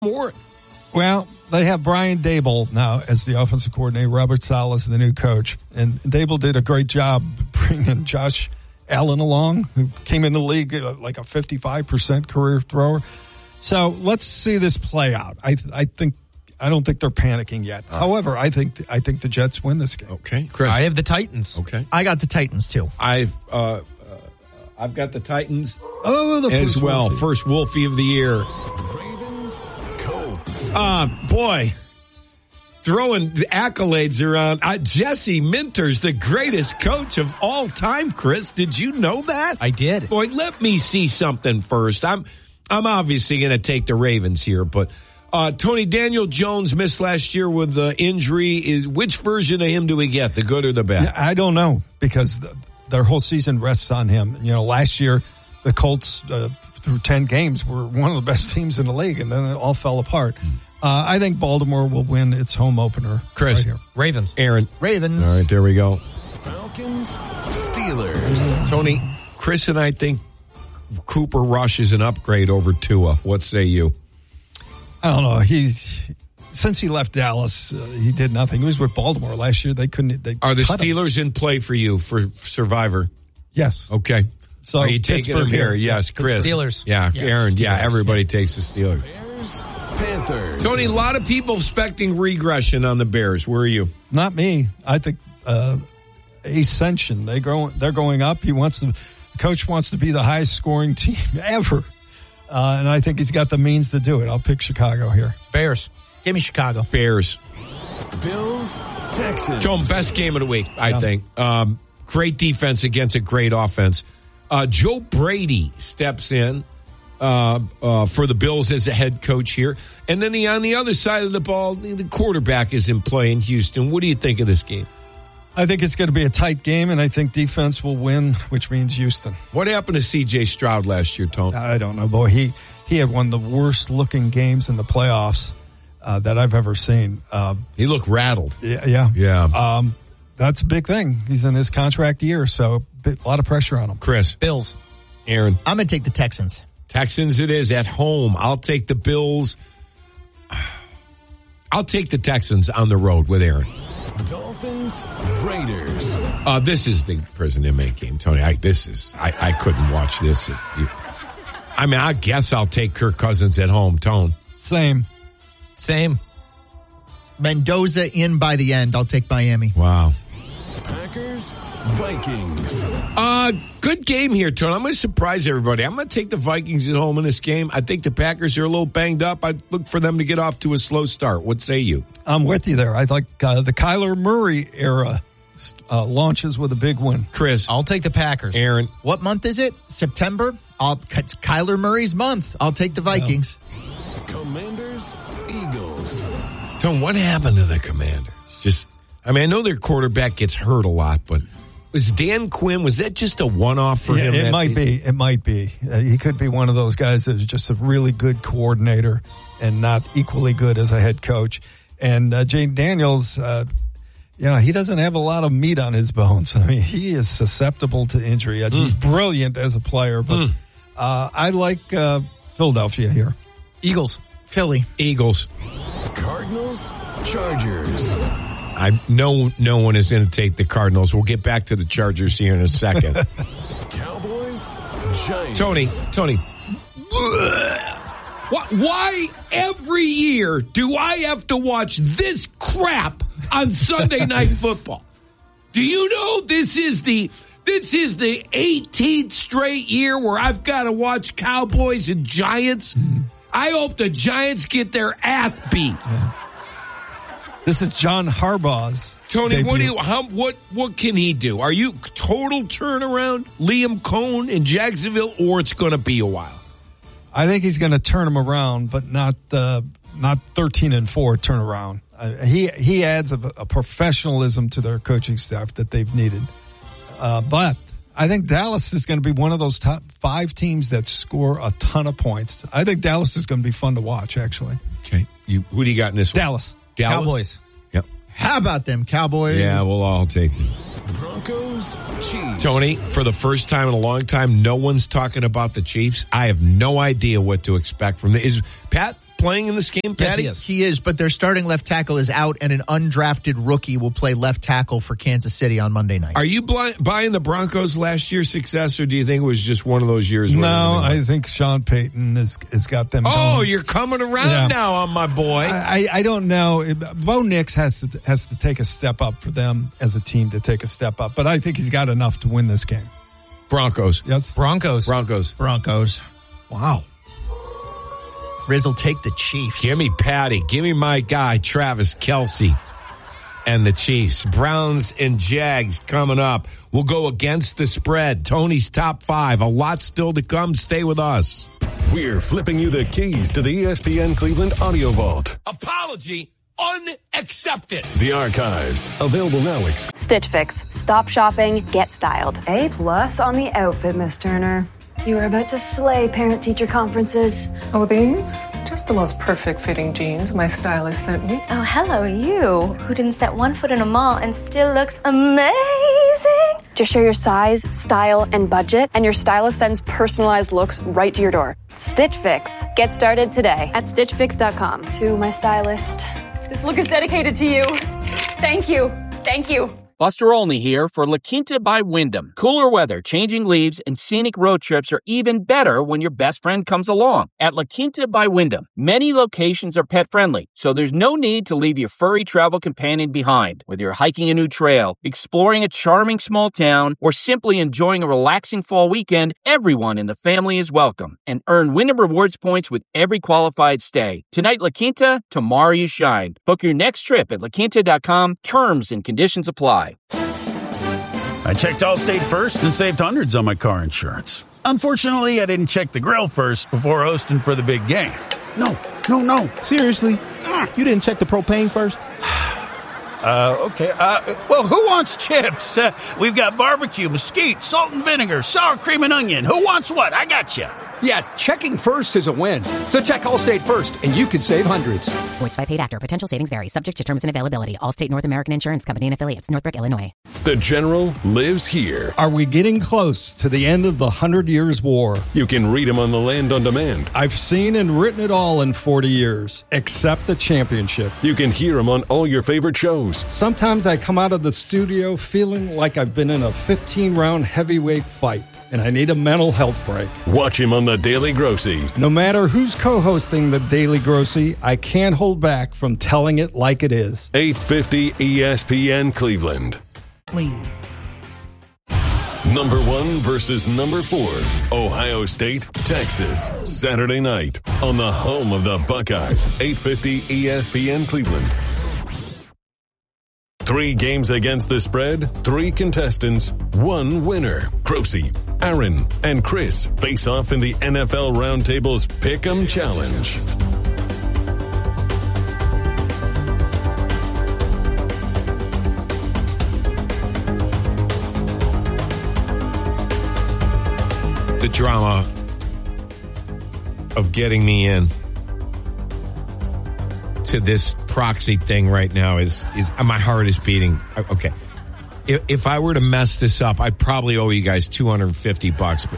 more. Well, they have Brian Daboll now as the offensive coordinator, Robert Saleh is the new coach. And Daboll did a great job bringing Josh Allen along, who came in the league like a 55% career thrower. So let's see this play out. I don't think they're panicking yet. However, I think the Jets win this game. Okay, Chris. I have the Titans. Okay, I got the Titans too. I've got the Titans the as well. Wolfie. First Wolfie of the year. Ravens, Colts. Boy, throwing the accolades around. Jesse Minter's the greatest coach of all time. Chris, did you know that? I did. Boy, let me see something first. I'm obviously going to take the Ravens here, but Tony Daniel Jones missed last year with the injury. Which version of him do we get, the good or the bad? Yeah, I don't know, because their whole season rests on him. You know, last year the Colts through 10 games were one of the best teams in the league, and then it all fell apart. I think Baltimore will win its home opener. Chris. Right here. Ravens. Aaron. Ravens. All right, there we go. Falcons, Steelers. Tony, Chris and I think Cooper Rush is an upgrade over Tua. What say you? I don't know. Since he left Dallas, he did nothing. He was with Baltimore last year. They couldn't. Are the cut him. Steelers in play for you for Survivor? Yes. Okay. So are you taking them here? Yes, Chris. Steelers. Yeah, Yes, Aaron. Yeah, Steelers. everybody takes the Steelers. Bears, Panthers. Tony, a lot of people expecting regression on the Bears. Where are you? Not me. I think ascension. They're going up. The coach wants to be the highest scoring team ever, and I think he's got the means to do it. I'll pick Chicago here. Bears. Give me Chicago. Bears. Bills, Texans. Joe, best game of the week, I think. Great defense against a great offense. Joe Brady steps in for the Bills as a head coach here. And then on the other side of the ball, the quarterback is in play in Houston. What do you think of this game? I think it's going to be a tight game, and I think defense will win, which means Houston. What happened to C.J. Stroud last year, Tony? I don't know, boy. He had one of the worst-looking games in the playoffs that I've ever seen. He looked rattled. Yeah. That's a big thing. He's in his contract year, so a lot of pressure on him. Chris. Bills. Aaron. I'm going to take the Texans. Texans it is at home. I'll take the Bills. I'll take the Texans on the road with Aaron. Dolphins, Raiders. This is the prison inmate game, Tony. I couldn't watch this. I guess I'll take Kirk Cousins at home, Tone. Same. Mendoza in by the end. I'll take Miami. Wow. Packers, Vikings. Good game here, Tony. I'm going to surprise everybody. I'm going to take the Vikings at home in this game. I think the Packers are a little banged up. I look for them to get off to a slow start. What say you? I'm with you there. I like the Kyler Murray era launches with a big win. Chris. I'll take the Packers. Aaron. What month is it? September? It's Kyler Murray's month. I'll take the Vikings. Commanders, Eagles. Tone, what happened to the Commanders? I know their quarterback gets hurt a lot, but was Dan Quinn, was that just a one-off for him? It might be. He could be one of those guys that's just a really good coordinator and not equally good as a head coach. And Jane Daniels, he doesn't have a lot of meat on his bones. I mean, he is susceptible to injury. He's brilliant as a player, but I like Philadelphia here. Eagles. Philly. Eagles. Cardinals, Chargers. No one is going to take the Cardinals. We'll get back to the Chargers here in a second. Cowboys, Giants. Tony. Why every year do I have to watch this crap on Sunday Night Football? Do you know this is the 18th straight year where I've got to watch Cowboys and Giants? I hope the Giants get their ass beat. Yeah. This is John Harbaugh's Tony, debut. what can he do? Are you total turnaround, Liam Cohn in Jacksonville, or it's going to be a while? I think he's going to turn them around, but not 13-4 turnaround. He adds a professionalism to their coaching staff that they've needed. But I think Dallas is going to be one of those top 5 teams that score a ton of points. I think Dallas is going to be fun to watch, actually. Okay. Who do you got in this one? Dallas. Cowboys. Yep. How about them Cowboys? Yeah, we'll all take them. Broncos, Chiefs. Tony, for the first time in a long time, no one's talking about the Chiefs. I have no idea what to expect from them. Is Pat playing in this game, Patty? Yes, he is, but their starting left tackle is out, and an undrafted rookie will play left tackle for Kansas City on Monday night. Are you buying the Broncos' last year's success, or do you think it was just one of those years? No, I think Sean Payton has got them going. You're coming around now on my boy. I don't know. Bo Nix has to take a step up for them as a team to take a step up, but I think he's got enough to win this game. Broncos. Yes. Broncos. Wow. Riz will take the Chiefs. Give me Patty. Give me my guy, Travis Kelce, and the Chiefs. Browns and Jags coming up. We'll go against the spread. Tony's top 5. A lot still to come. Stay with us. We're flipping you the keys to the ESPN Cleveland Audio Vault. Apology unaccepted. The archives, available now. Stitch Fix. Stop shopping, get styled. A+ on the outfit, Miss Turner. You are about to slay parent-teacher conferences. Oh, these? Just the most perfect fitting jeans my stylist sent me. Oh, hello, you, who didn't set one foot in a mall and still looks amazing. Just share your size, style, and budget, and your stylist sends personalized looks right to your door. Stitch Fix. Get started today at StitchFix.com. To my stylist, this look is dedicated to you. Thank you. Thank you. Buster Olney here for La Quinta by Wyndham. Cooler weather, changing leaves, and scenic road trips are even better when your best friend comes along. At La Quinta by Wyndham, many locations are pet-friendly, so there's no need to leave your furry travel companion behind. Whether you're hiking a new trail, exploring a charming small town, or simply enjoying a relaxing fall weekend, everyone in the family is welcome. And earn Wyndham Rewards points with every qualified stay. Tonight, La Quinta, tomorrow you shine. Book your next trip at LaQuinta.com. Terms and conditions apply. I checked Allstate first and saved hundreds on my car insurance. Unfortunately, I didn't check the grill first before hosting for the big game. No. Seriously? You didn't check the propane first? Okay. Well, who wants chips? We've got barbecue, mesquite, salt and vinegar, sour cream and onion. Who wants what? I got you. Yeah, checking first is a win. So check Allstate first, and you could save hundreds. Voiced by paid actor. Potential savings vary. Subject to terms and availability. Allstate North American Insurance Company and affiliates. Northbrook, Illinois. The General lives here. Are we getting close to the end of the 100 Years' War? You can read him on the Land on Demand. I've seen and written it all in 40 years, except the championship. You can hear him on all your favorite shows. Sometimes I come out of the studio feeling like I've been in a 15-round heavyweight fight, and I need a mental health break. Watch him on The Daily Grossy. No matter who's co-hosting The Daily Grossy, I can't hold back from telling it like it is. 850 ESPN Cleveland. Number 1 versus number 4. Ohio State, Texas. Saturday night on the home of the Buckeyes. 850 ESPN Cleveland. 3 games against the spread, 3 contestants, 1 winner. Grossy, Aaron, and Chris face off in the NFL Roundtable's Pick'em Challenge. The drama of getting me in to this proxy thing right now is my heart is beating. Okay. If I were to mess this up, I'd probably owe you guys $250. But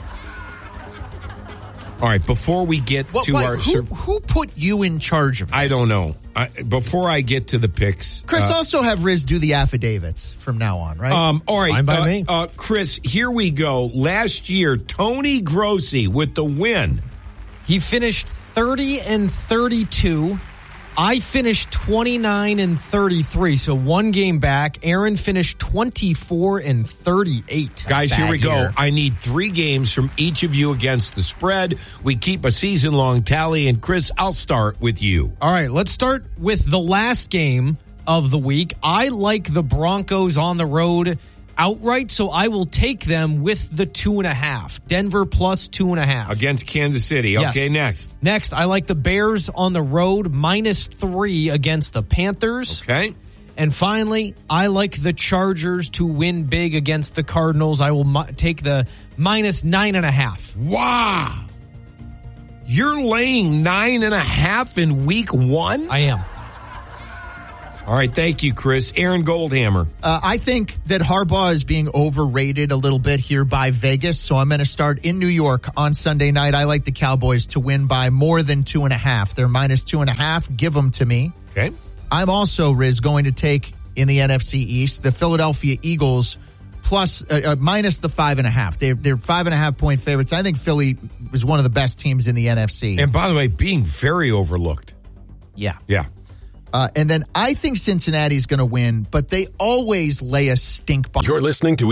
all right, before we get who put you in charge of this? I don't know. Before I get to the picks, Chris, also have Riz do the affidavits from now on, right? All right, fine by me. Chris, here we go. Last year, Tony Grossy with the win. He finished 30-32. I finished 29-33, so 1 game back. Aaron finished 24-38. Guys, here we go. I need 3 games from each of you against the spread. We keep a season-long tally, and Chris, I'll start with you. All right, let's start with the last game of the week. I like the Broncos on the road outright, so I will take them with the 2.5. Denver plus 2.5. Against Kansas City. Okay, yes. Next, I like the Bears on the road, -3 against the Panthers. Okay. And finally, I like the Chargers to win big against the Cardinals. I will take the -9.5. Wow. You're laying 9.5 in week 1? I am. All right, thank you, Chris. Aaron Goldhammer. I think that Harbaugh is being overrated a little bit here by Vegas, so I'm going to start in New York on Sunday night. I like the Cowboys to win by more than 2.5. They're minus 2.5. Give them to me. Okay. I'm also, Riz, going to take in the NFC East the Philadelphia Eagles plus minus the 5.5. They're 5.5-point favorites. I think Philly is one of the best teams in the NFC. And by the way, being very overlooked. Yeah. Yeah. And then I think Cincinnati's going to win, but they always lay a stink bomb. You're listening to